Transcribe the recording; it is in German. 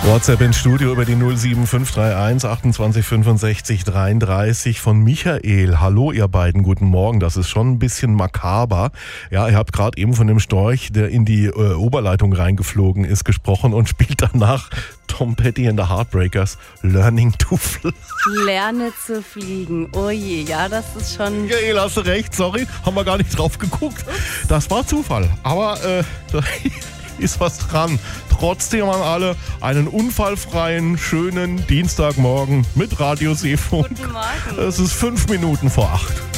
WhatsApp ins Studio über die 07531 28 65 33 von Michael. Hallo ihr beiden, guten Morgen. Das ist schon ein bisschen makaber. Ja, ihr habt gerade eben von dem Storch, der in die Oberleitung reingeflogen ist, gesprochen und spielt danach Tom Petty and the Heartbreakers Learning to Fly. Lerne zu fliegen. Oh je, ja, das ist schon... Michael, hast du recht, sorry, haben wir gar nicht drauf geguckt. Das war Zufall, aber da ist was dran. Trotzdem an alle einen unfallfreien, schönen Dienstagmorgen mit Radio Seefunk. Guten Morgen. Es ist 5 Minuten vor 8.